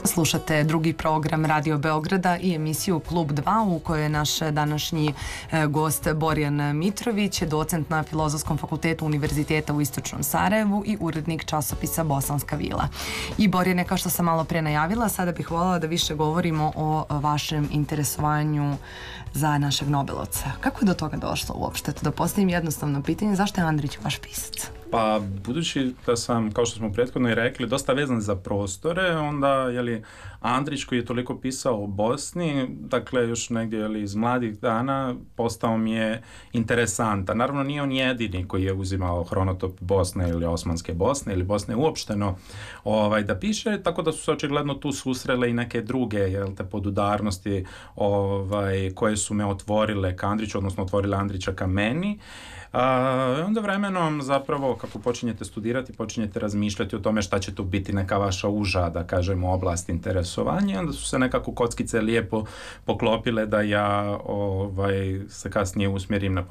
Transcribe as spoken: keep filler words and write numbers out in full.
Slušate drugi program Radio Beograda i emisiju Klub dva u kojoj je naš današnji gost Borjan Mitrović, docent na Filozofskom fakultetu Univerziteta u Istočnom Sarajevu i urednik časopisa Bosanska vila. I Borjane, kao što sam malo pre najavila, sada bih voljela da više govorimo o vašem interesovanju za našeg Nobelovca. Kako je do toga došlo uopšte? Da postavim jednostavno pitanje, zašto je Andrić vaš pisac? Pa, budući da sam, kao što smo prethodno i rekli, dosta vezan za prostore, onda, jeli, Andrić koji je toliko pisao o Bosni, dakle, još negdje, jeli, iz mladih dana, postao mi je interesantan. Naravno, nije on jedini koji je uzimao hronotop Bosne ili Osmanske Bosne ili Bosne uopšteno ovaj, da piše, tako da su se očigledno tu susrele i neke druge, jel te, podudarnosti ovaj, koje su me otvorile ka Andriću, odnosno otvorile Andrića ka meni. A, onda vremenom zapravo kako počinjete studirati, počinjete razmišljati o tome šta će tu biti neka vaša uža, da kažemo, oblast interesovanja, onda su se nekako kockice lijepo poklopile da ja ovaj, se kasnije usmjerim na